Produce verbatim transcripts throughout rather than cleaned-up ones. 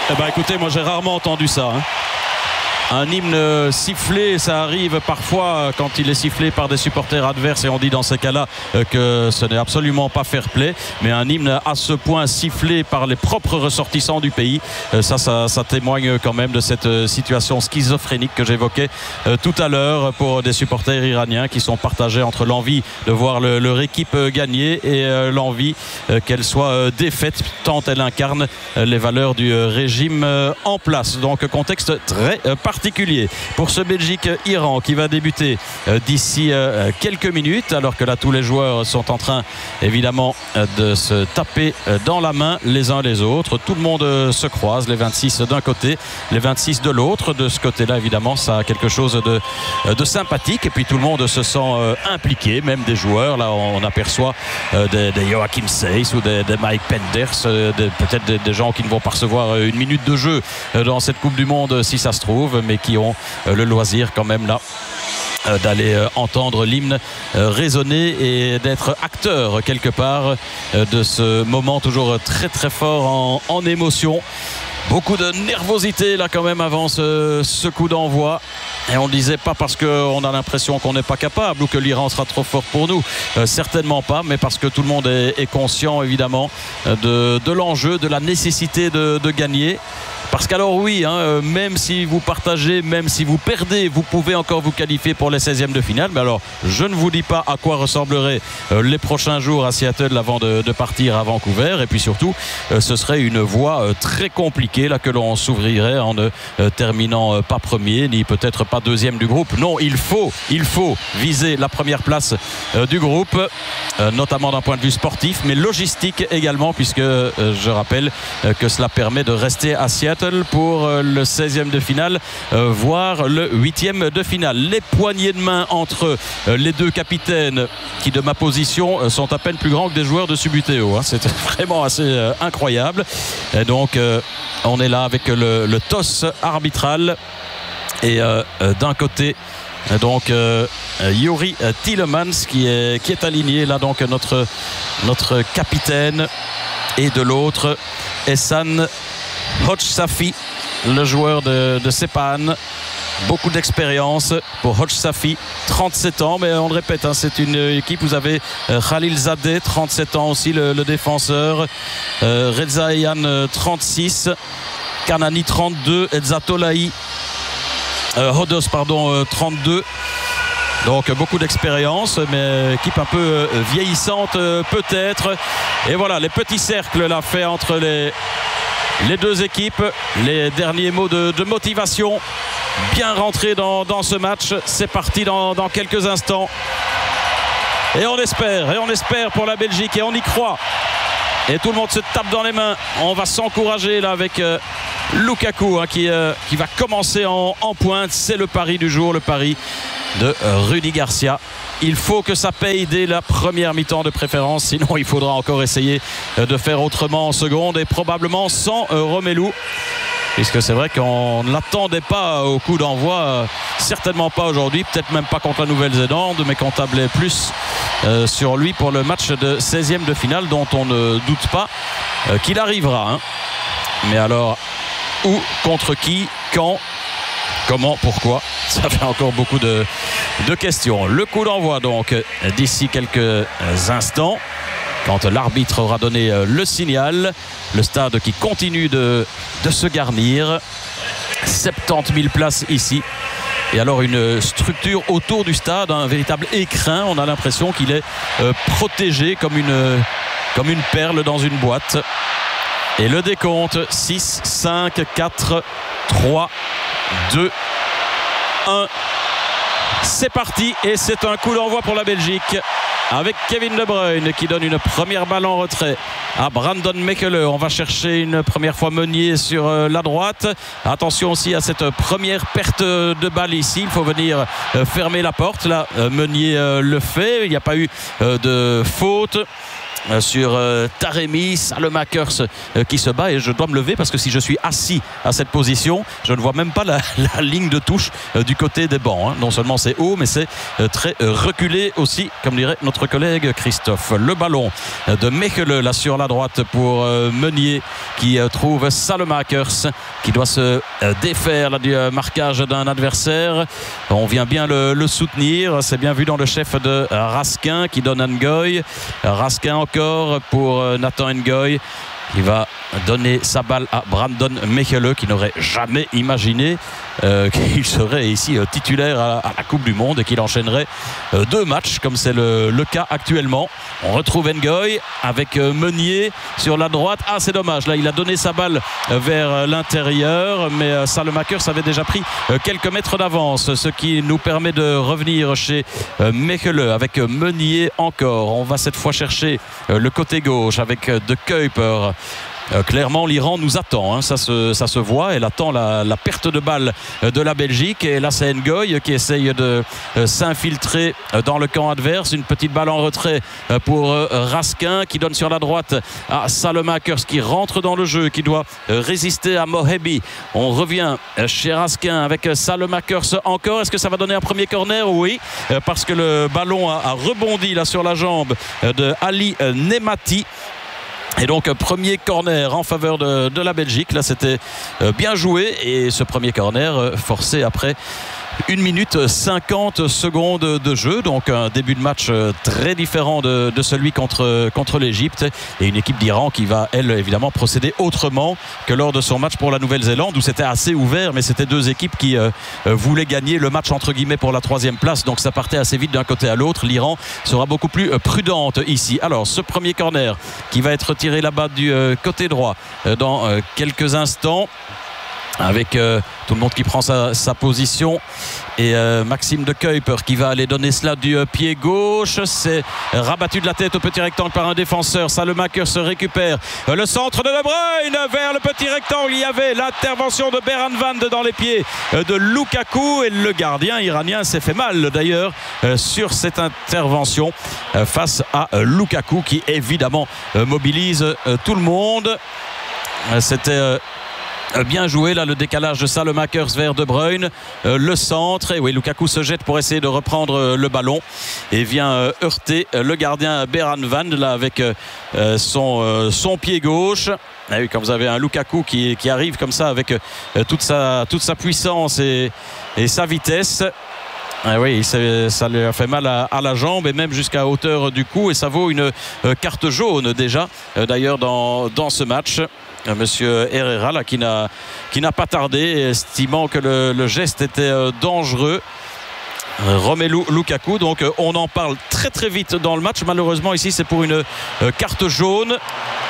Eh ben, écoutez, moi j'ai rarement entendu ça. Hein. Un hymne sifflé, ça arrive parfois quand il est sifflé par des supporters adverses et on dit dans ces cas-là que ce n'est absolument pas fair play, mais un hymne à ce point sifflé par les propres ressortissants du pays, ça, ça, ça témoigne quand même de cette situation schizophrénique que j'évoquais tout à l'heure pour des supporters iraniens qui sont partagés entre l'envie de voir le, leur équipe gagner et l'envie qu'elle soit défaite tant elle incarne les valeurs du régime en place. Donc contexte très particulier particulier pour ce Belgique-Iran qui va débuter euh, d'ici euh, quelques minutes, alors que là tous les joueurs sont en train évidemment euh, de se taper euh, dans la main les uns les autres. Tout le monde euh, se croise, les vingt-six d'un côté, les vingt-six de l'autre. De ce côté-là évidemment ça a quelque chose de, euh, de sympathique, et puis tout le monde se sent euh, impliqué, même des joueurs. Là on, on aperçoit euh, des, des Joachim Seyss ou des, des Mike Penders, euh, des, peut-être des, des gens qui ne vont pas recevoir euh, une minute de jeu euh, dans cette Coupe du Monde si ça se trouve, mais qui ont euh, le loisir quand même là euh, d'aller euh, entendre l'hymne euh, résonner et d'être acteur quelque part euh, de ce moment toujours très très fort en, en émotion. Beaucoup de nervosité là quand même avant ce, ce coup d'envoi. Et on ne disait pas parce qu'on a l'impression qu'on n'est pas capable ou que l'Iran sera trop fort pour nous. Euh, certainement pas, mais parce que tout le monde est, est conscient évidemment de, de l'enjeu, de la nécessité de, de gagner. Parce qu'alors oui, hein, même si vous partagez, même si vous perdez, vous pouvez encore vous qualifier pour les seizièmes de finale. Mais alors, je ne vous dis pas à quoi ressembleraient euh, les prochains jours à Seattle avant de, de partir à Vancouver. Et puis surtout, euh, ce serait une voie euh, très compliquée là que l'on s'ouvrirait en ne euh, terminant euh, pas premier, ni peut-être pas deuxième du groupe. Non, il faut, il faut viser la première place euh, du groupe, euh, notamment d'un point de vue sportif, mais logistique également, puisque euh, je rappelle euh, que cela permet de rester à Seattle pour le seizième de finale, euh, voire le huitième de finale. Les poignées de main entre euh, les deux capitaines qui de ma position euh, sont à peine plus grands que des joueurs de Subbuteo, hein. C'est vraiment assez euh, incroyable. Et donc euh, on est là avec le, le toss arbitral et euh, euh, d'un côté donc euh, Yuri Tillemans qui est, qui est aligné là, donc notre, notre capitaine, et de l'autre Ehsan Hodj-Safi, le joueur de, de Sepahan. Beaucoup d'expérience pour Hodj-Safi, trente-sept ans, mais on le répète, hein, c'est une équipe. Vous avez euh, Khalil Zadeh, trente-sept ans aussi, le, le défenseur, euh, Reza Eyhan, trente-six, Kanani, trente-deux, Ezzatolahi euh, Hodos, pardon, euh, trente-deux. Donc beaucoup d'expérience, mais équipe un peu euh, vieillissante euh, peut-être. Et voilà, les petits cercles là faits entre les Les deux équipes, les derniers mots de, de motivation, bien rentrés dans, dans ce match. C'est parti dans, dans quelques instants. Et on espère, et on espère pour la Belgique, et on y croit. Et tout le monde se tape dans les mains. On va s'encourager là avec euh, Lukaku hein, qui, euh, qui va commencer en, en pointe. C'est le pari du jour, le pari de euh, Rudy Garcia. Il faut que ça paye dès la première mi-temps de préférence, sinon il faudra encore essayer de faire autrement en seconde, et probablement sans euh, Romelu, puisque c'est vrai qu'on ne l'attendait pas au coup d'envoi, euh, certainement pas aujourd'hui, peut-être même pas contre la Nouvelle-Zélande, mais qu'on tablait plus euh, sur lui pour le match de seizième de finale, dont on ne doute pas euh, qu'il arrivera, hein. Mais alors, où, contre qui, quand, comment, pourquoi? Ça fait encore beaucoup de, de questions. Le coup d'envoi donc d'ici quelques instants, quand l'arbitre aura donné le signal. Le stade qui continue de, de se garnir. soixante-dix mille places ici. Et alors une structure autour du stade, un véritable écrin. On a l'impression qu'il est euh, protégé comme une, comme une perle dans une boîte. Et le décompte, six, cinq, quatre, trois, deux, un. C'est parti, et c'est un coup d'envoi pour la Belgique avec Kevin De Bruyne qui donne une première balle en retrait à Brandon Mekele. On va chercher une première fois Meunier sur la droite. Attention aussi à cette première perte de balle ici. Il faut venir fermer la porte. Là, Meunier le fait. Il n'y a pas eu de faute. sur euh, Taremi, Salemakers euh, qui se bat, et je dois me lever parce que si je suis assis à cette position, je ne vois même pas la, la ligne de touche euh, du côté des bancs, hein. Non seulement c'est haut, mais c'est euh, très euh, reculé aussi, comme dirait notre collègue Christophe. Le ballon euh, de Mechelen là sur la droite pour euh, Meunier qui euh, trouve Salemakers qui doit se euh, défaire là, du euh, marquage d'un adversaire. On vient bien le, le soutenir, c'est bien vu dans le chef de euh, Raskin qui donne Ngoy. Raskin encore pour Nathan Ngoy qui va donner sa balle à Brandon Mechelen, qui n'aurait jamais imaginé euh, qu'il serait ici euh, titulaire à, à la Coupe du Monde et qu'il enchaînerait euh, deux matchs comme c'est le, le cas actuellement. On retrouve Ngoy avec euh, Meunier sur la droite. Ah, c'est dommage, là il a donné sa balle euh, vers euh, l'intérieur, mais euh, Salemakers avait déjà pris euh, quelques mètres d'avance, ce qui nous permet de revenir chez euh, Mechelen avec euh, Meunier encore. On va cette fois chercher euh, le côté gauche avec euh, De Kuyper. Euh, clairement l'Iran nous attend, hein. ça, se, ça se voit. Elle attend la, la perte de balle de la Belgique, et là c'est Ngoy qui essaye de euh, s'infiltrer dans le camp adverse. Une petite balle en retrait euh, pour euh, Raskin qui donne sur la droite à Salemakers qui rentre dans le jeu, qui doit euh, résister à Mohebi. On revient euh, chez Raskin avec euh, Salemakers encore. Est-ce que ça va donner un premier corner? Oui, euh, parce que le ballon a, a rebondi là sur la jambe euh, de Ali euh, Nemati. Et donc premier corner en faveur de, de la Belgique. Là c'était bien joué, et ce premier corner forcé après une minute cinquante secondes de jeu. Donc un début de match très différent de, de celui contre, contre l'Égypte, et une équipe d'Iran qui va elle évidemment procéder autrement que lors de son match pour la Nouvelle-Zélande, où c'était assez ouvert, mais c'était deux équipes qui euh, voulaient gagner le match entre guillemets pour la troisième place. Donc ça partait assez vite d'un côté à l'autre. L'Iran sera beaucoup plus prudente ici. Alors ce premier corner qui va être tiré là-bas du euh, côté droit euh, dans euh, quelques instants, avec euh, tout le monde qui prend sa, sa position, et euh, Maxime De Kuyper qui va aller donner cela du euh, pied gauche. C'est rabattu de la tête au petit rectangle par un défenseur. Salemakers se récupère euh, le centre de De Bruyne vers le petit rectangle. Il y avait l'intervention de Beranvand dans les pieds euh, de Lukaku, et le gardien iranien s'est fait mal d'ailleurs euh, sur cette intervention euh, face à euh, Lukaku, qui évidemment euh, mobilise euh, tout le monde. euh, c'était euh, bien joué là, le décalage de Salemakers vers De Bruyne, euh, le centre, et oui, Lukaku se jette pour essayer de reprendre euh, le ballon et vient euh, heurter euh, le gardien Beranvand là avec euh, son, euh, son pied gauche. Et oui, quand vous avez un Lukaku qui, qui arrive comme ça avec euh, toute, sa, toute sa puissance et, et sa vitesse, ah oui, ça lui a fait mal à, à la jambe, et même jusqu'à hauteur du cou, et ça vaut une euh, carte jaune déjà euh, d'ailleurs dans, dans ce match. Euh, Monsieur Herrera là, qui n'a qui n'a pas tardé, estimant que le, le geste était euh, dangereux. euh, Romelu Lukaku, donc euh, on en parle très très vite dans le match. Malheureusement ici c'est pour une euh, carte jaune.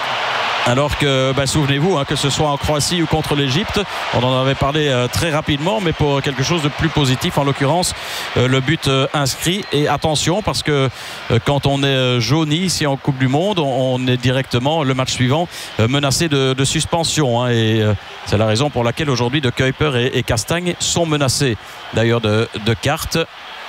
Alors que, bah, souvenez-vous, hein, que ce soit en Croatie ou contre l'Égypte, on en avait parlé euh, très rapidement, mais pour quelque chose de plus positif, en l'occurrence, euh, le but euh, inscrit. Et attention, parce que euh, quand on est euh, jauni ici en Coupe du Monde, on, on est directement, le match suivant, euh, menacé de, de suspension. Hein, et euh, c'est la raison pour laquelle aujourd'hui De Kuyper et, et Castagne sont menacés d'ailleurs de, de cartes.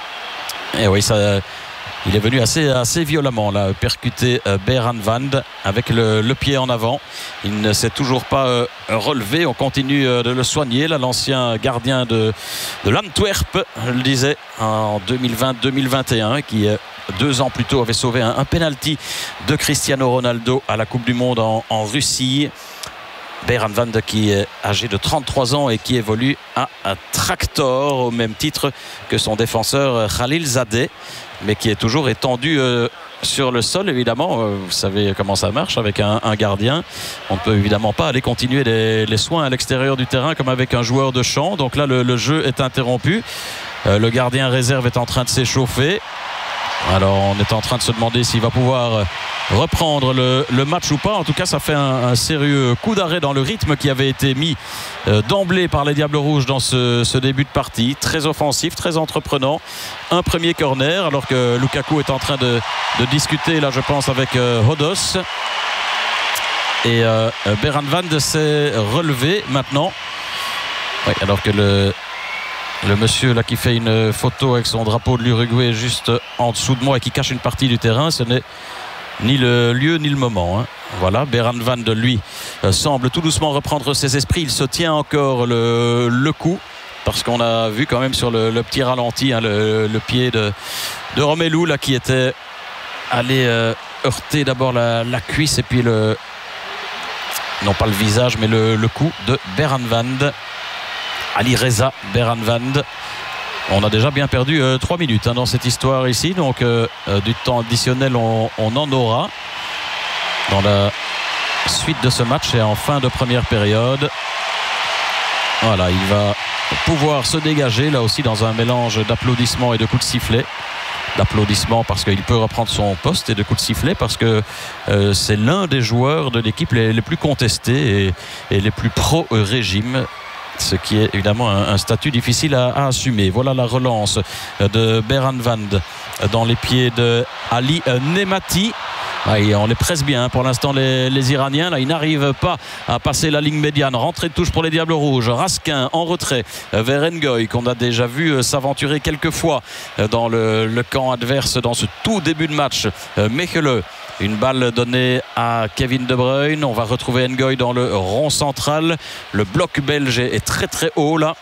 Et oui, ça... Il est venu assez, assez violemment là, percuter euh, Beranvand avec le, le pied en avant. Il ne s'est toujours pas euh, relevé. On continue euh, de le soigner. Là, l'ancien gardien de, de l'Antwerp, je le disais, en deux mille vingt deux mille vingt et un, qui euh, deux ans plus tôt avait sauvé un, un penalty de Cristiano Ronaldo à la Coupe du Monde en, en Russie. Beranvand qui est âgé de trente-trois ans et qui évolue à, à Tractor au même titre que son défenseur Khalilzadeh, mais qui est toujours étendu euh, sur le sol évidemment. Euh, vous savez comment ça marche avec un, un gardien. On ne peut évidemment pas aller continuer les, les soins à l'extérieur du terrain comme avec un joueur de champ. Donc là le, le jeu est interrompu. Euh, le gardien réserve est en train de s'échauffer. Alors on est en train de se demander s'il va pouvoir reprendre le, le match ou pas. En tout cas ça fait un, un sérieux coup d'arrêt dans le rythme qui avait été mis euh, d'emblée par les Diables Rouges dans ce, ce début de partie. Très offensif, très entreprenant. Un premier corner alors que Lukaku est en train de, de discuter là je pense avec euh, Hodos. Et euh, Beranvand s'est relevé maintenant. Oui, alors que le... Le monsieur là qui fait une photo avec son drapeau de l'Uruguay juste en dessous de moi et qui cache une partie du terrain, ce n'est ni le lieu ni le moment. Hein. Voilà, Beran van de lui euh, semble tout doucement reprendre ses esprits. Il se tient encore le, le coup. Parce qu'on a vu quand même sur le, le petit ralenti hein, le, le pied de, de Romelu là, qui était allé euh, heurter d'abord la, la cuisse et puis le... non pas le visage mais le, le cou de Beranvand. Ali Reza Beranvand. On a déjà bien perdu euh, trois minutes hein, dans cette histoire ici. Donc euh, euh, du temps additionnel on, on en aura dans la suite de ce match et en fin de première période. Voilà, il va pouvoir se dégager là aussi dans un mélange d'applaudissements et de coups de sifflet. D'applaudissements parce qu'il peut reprendre son poste et de coups de sifflet parce que euh, c'est l'un des joueurs de l'équipe les, les plus contestés et, et les plus pro-régime. Ce qui est évidemment un, un statut difficile à, à assumer. Voilà la relance de Beranvand dans les pieds de Ali Nemati. Ah, et on les presse bien hein, pour l'instant les, les Iraniens là, ils n'arrivent pas à passer la ligne médiane. Rentrée de touche pour les Diables Rouges. Raskin en retrait vers Ngoy qu'on a déjà vu s'aventurer quelques fois dans le, le camp adverse dans ce tout début de match. Mechele, une balle donnée à Kevin De Bruyne. On va retrouver Ngoy dans le rond central. Le bloc belge est très très haut là.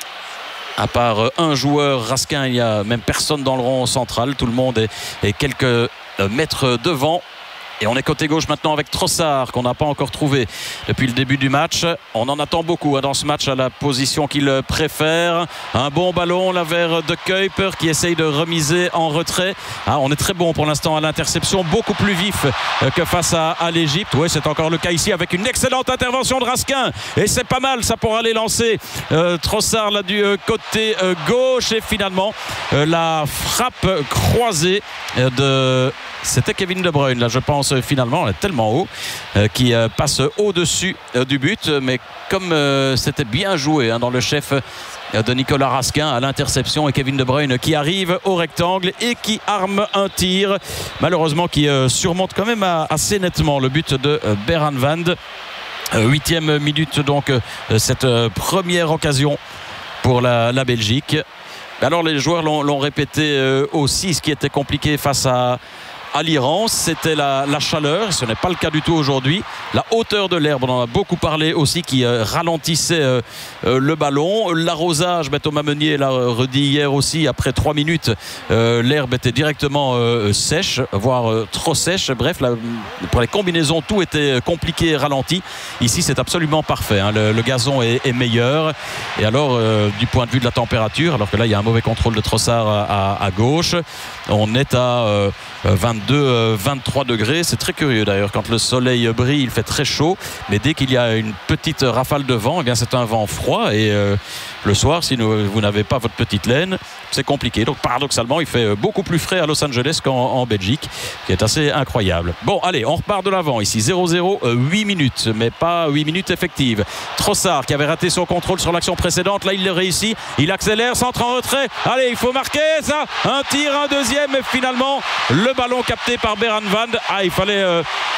À part un joueur, Raskin, il n'y a même personne dans le rond central. Tout le monde est, est quelques mètres devant. Et on est côté gauche maintenant avec Trossard qu'on n'a pas encore trouvé depuis le début du match. On en attend beaucoup hein, dans ce match à la position qu'il préfère. Un bon ballon là vers De Kuyper qui essaye de remiser en retrait. Ah, on est très bon pour l'instant à l'interception, beaucoup plus vif que face à, à l'Égypte. Oui, c'est encore le cas ici avec une excellente intervention de Raskin. Et c'est pas mal ça pour aller lancer euh, Trossard là du euh, côté euh, gauche. Et finalement euh, la frappe croisée euh, de... C'était Kevin De Bruyne, là je pense finalement, on est tellement haut, euh, qui euh, passe au-dessus euh, du but. Mais comme euh, c'était bien joué hein, dans le chef euh, de Nicolas Raskin à l'interception et Kevin De Bruyne qui arrive au rectangle et qui arme un tir, malheureusement qui euh, surmonte quand même à, assez nettement le but de euh, Beranvand. Euh, huitième minute donc, euh, cette euh, première occasion pour la, la Belgique. Alors les joueurs l'ont, l'ont répété euh, aussi, ce qui était compliqué face à à l'Iran, c'était la, la chaleur. Ce n'est pas le cas du tout aujourd'hui. La hauteur de l'herbe, on en a beaucoup parlé aussi, qui euh, ralentissait euh, euh, le ballon. L'arrosage, ben, Thomas Meunier l'a redit hier aussi, après trois minutes, euh, l'herbe était directement euh, sèche, voire euh, trop sèche. Bref, la, pour les combinaisons, tout était compliqué et ralenti. Ici, c'est absolument parfait. Hein. Le, le gazon est, est meilleur. Et alors, euh, du point de vue de la température, alors que là, il y a un mauvais contrôle de Trossard à, à, à gauche, on est à euh, vingt-deux, vingt-trois degrés. C'est très curieux d'ailleurs, quand le soleil brille il fait très chaud, mais dès qu'il y a une petite rafale de vent, eh bien c'est un vent froid. Et euh, le soir, si nous, vous n'avez pas votre petite laine, c'est compliqué. Donc paradoxalement il fait beaucoup plus frais à Los Angeles qu'en en Belgique, qui est assez incroyable. Bon allez, on repart de l'avant ici. Zéro zéro, huit minutes, mais pas huit minutes effectives. Trossard qui avait raté son contrôle sur l'action précédente, là il le réussit, il accélère, centre en retrait, allez il faut marquer ça, un tir, un deuxième, et finalement le ballon capté par Beranvand. Ah, il fallait euh,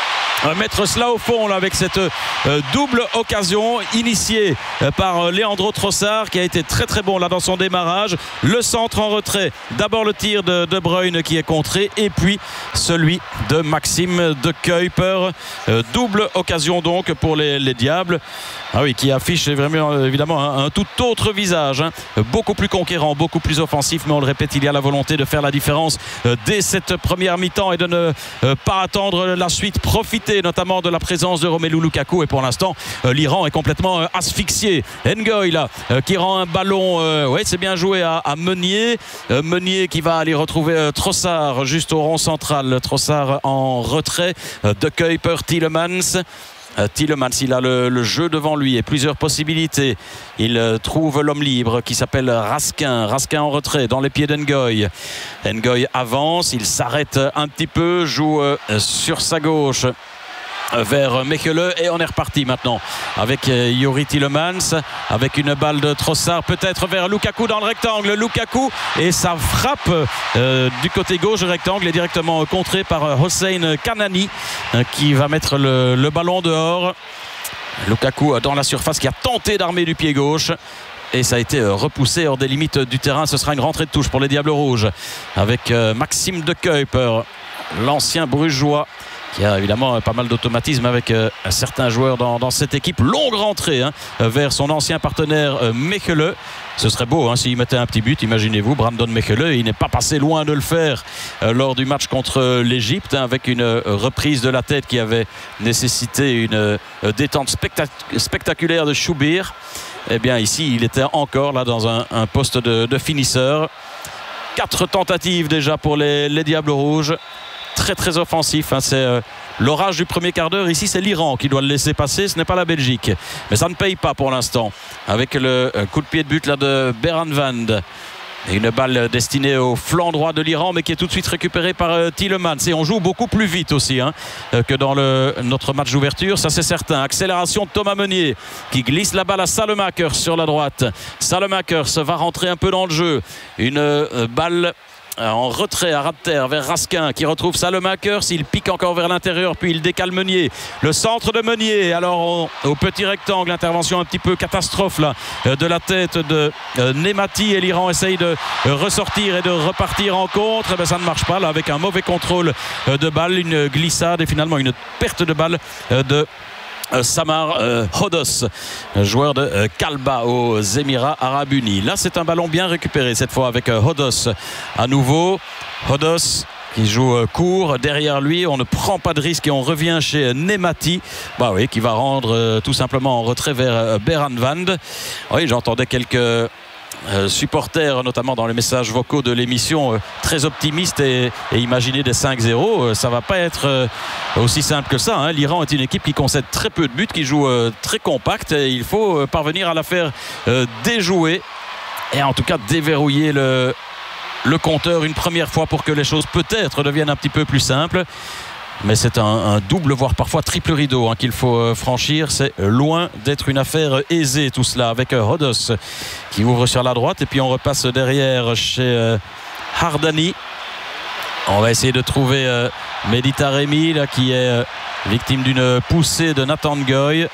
mettre cela au fond là, avec cette euh, double occasion initiée euh, par euh, Leandro Trossard, qui a été très très bon là dans son démarrage. Le centre en retrait, d'abord le tir de De Bruyne qui est contré, et puis celui de Maxime De Kuyper. Euh, double occasion donc pour les, les Diables. Ah oui, qui affiche vraiment évidemment un, un tout autre visage, hein. Beaucoup plus conquérant, beaucoup plus offensif, mais on le répète, il y a la volonté de faire la différence euh, dès cette première mi-temps et de ne euh, pas attendre la suite, profiter notamment de la présence de Romelu Lukaku. Et pour l'instant, euh, l'Iran est complètement euh, asphyxié. Ngoy là, euh, qui rend un ballon, euh, ouais, c'est bien joué à, à Meunier. Euh, Meunier qui va aller retrouver euh, Trossard juste au rond central. Trossard en retrait, euh, De Kuyper, Tielemans. Euh, Tielemans, il a le, le jeu devant lui et plusieurs possibilités. Il euh, trouve l'homme libre qui s'appelle Raskin. Raskin en retrait dans les pieds d'Ngoy. Ngoy avance, il s'arrête un petit peu, joue euh, sur sa gauche vers Mechele, et on est reparti maintenant avec Youri Tielemans, avec une balle de Trossard peut-être vers Lukaku dans le rectangle. Lukaku, et sa frappe euh, du côté gauche du rectangle est directement contrée par Hossein Kanani, euh, qui va mettre le, le ballon dehors. Lukaku dans la surface, qui a tenté d'armer du pied gauche, et ça a été repoussé hors des limites du terrain. Ce sera une rentrée de touche pour les Diables Rouges avec euh, Maxime De Kuyper l'ancien Brugeois, qui a évidemment pas mal d'automatisme avec euh, certains joueurs dans, dans cette équipe. Longue rentrée hein, vers son ancien partenaire euh, Mechelen. Ce serait beau hein, s'il mettait un petit but, imaginez-vous, Brandon Mechelen. Il n'est pas passé loin de le faire euh, lors du match contre l'Égypte, hein, avec une euh, reprise de la tête qui avait nécessité une euh, détente spectac spectaculaire de Choubir. Eh bien ici, il était encore là dans un, un poste de, de finisseur. Quatre tentatives déjà pour les, les Diables Rouges. Très très offensif hein. C'est euh, l'orage du premier quart d'heure. Ici c'est l'Iran qui doit le laisser passer, ce n'est pas la Belgique, mais ça ne paye pas pour l'instant avec le euh, coup de pied de but là de Beranvand. Et une balle destinée au flanc droit de l'Iran, mais qui est tout de suite récupérée par euh, Tielemans. Et on joue beaucoup plus vite aussi hein, euh, que dans le, notre match d'ouverture, ça c'est certain. Accélération de Thomas Meunier qui glisse la balle à Salemakers sur la droite. Salemakers va rentrer un peu dans le jeu. Une euh, balle en retrait à ras de terre vers Raskin qui retrouve Salemakers. Il pique encore vers l'intérieur, puis il décale Meunier. Le centre de Meunier. Alors on, au petit rectangle, intervention un petit peu catastrophe là de la tête de euh, Nemati, et l'Iran essaye de euh, ressortir et de repartir en contre. Eh bien, ça ne marche pas là, avec un mauvais contrôle euh, de balle, une glissade et finalement une perte de balle euh, de Euh, Samar euh, Hodos, joueur de euh, Kalba aux Émirats Arabes Unis. Là c'est un ballon bien récupéré cette fois avec euh, Hodos à nouveau. Hodos qui joue euh, court derrière lui, on ne prend pas de risque et on revient chez euh, Nemati, bah oui, qui va rendre euh, tout simplement en retrait vers euh, Beranvand. Oui, j'entendais quelques Euh, supporters, notamment dans les messages vocaux de l'émission, euh, très optimistes et, et imaginer des cinq zéro, euh, ça va pas être euh, aussi simple que ça hein. L'Iran est une équipe qui concède très peu de buts, qui joue euh, très compact, et il faut euh, parvenir à la faire euh, déjouer et en tout cas déverrouiller le, le compteur une première fois pour que les choses peut-être deviennent un petit peu plus simples. Mais c'est un, un double, voire parfois triple rideau hein, qu'il faut euh, franchir. C'est loin d'être une affaire aisée tout cela, avec euh, Hodos qui ouvre sur la droite, et puis on repasse derrière chez euh, Hardani. On va essayer de trouver euh, Mehdi Taremi là, qui est euh, victime d'une poussée de Nathan Ngoy,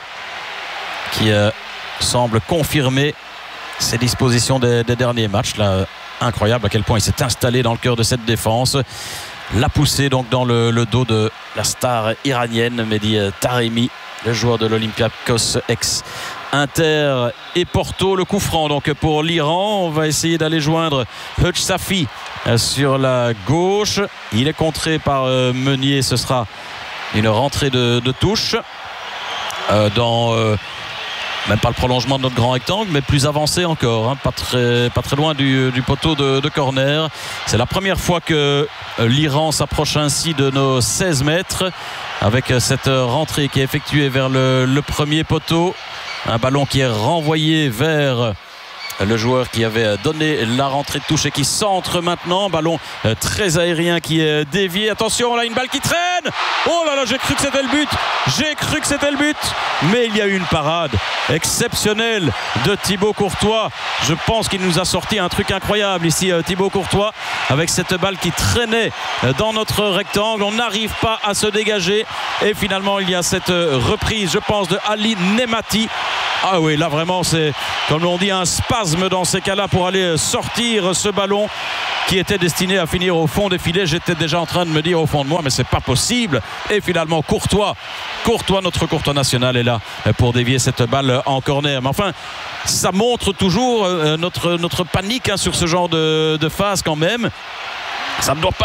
qui euh, semble confirmer ses dispositions des, des derniers matchs là. Incroyable à quel point il s'est installé dans le cœur de cette défense. La poussée donc dans le, le dos de la star iranienne Mehdi Taremi, le joueur de l'Olympiakos ex Inter et Porto. Le coup franc donc pour l'Iran. On va essayer d'aller joindre Hutch Safi sur la gauche. Il est contré par euh, Meunier. Ce sera une rentrée de, de touche euh, dans euh, même pas le prolongement de notre grand rectangle, mais plus avancé encore hein, pas, très, pas très loin du, du poteau de, de corner. C'est la première fois que l'Iran s'approche ainsi de nos seize mètres, avec cette rentrée qui est effectuée vers le, le premier poteau. Un ballon qui est renvoyé vers le joueur qui avait donné la rentrée de touche et qui centre maintenant. Ballon très aérien qui est dévié. Attention, là une balle qui traîne. Oh là là, j'ai cru que c'était le but. J'ai cru que c'était le but. Mais il y a eu une parade exceptionnelle de Thibaut Courtois. Je pense qu'il nous a sorti un truc incroyable ici, Thibaut Courtois, avec cette balle qui traînait dans notre rectangle. On n'arrive pas à se dégager. Et finalement, il y a cette reprise, je pense, de Ali Nemati. Ah oui, là vraiment, c'est, comme on dit, un spasme dans ces cas-là pour aller sortir ce ballon qui était destiné à finir au fond des filets. J'étais déjà en train de me dire au fond de moi, mais c'est pas possible. Et finalement, Courtois, Courtois, notre Courtois national est là pour dévier cette balle en corner. Mais enfin, ça montre toujours notre, notre panique hein, sur ce genre de, de phase quand même. Ça ne doit pas